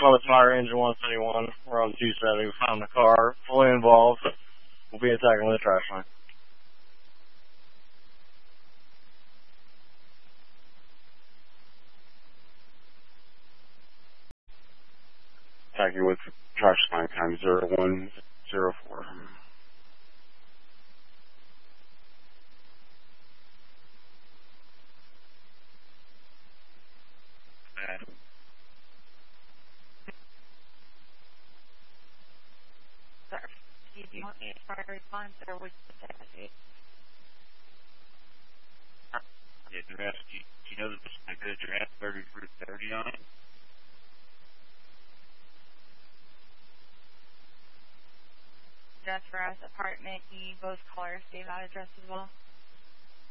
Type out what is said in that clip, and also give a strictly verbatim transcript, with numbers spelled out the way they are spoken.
Columbus Fire Engine one seventy-one. We're on two seventy. We found the car fully involved. We'll be attacking with a trash line. Attacking with trash line time zero one zero four. Do you want me to try to respond, or would you say that? Yeah, Duress, do you, do you know that this is a good Duress thirty-three thirty on it? Just for us, apartment E, both callers gave out address as well.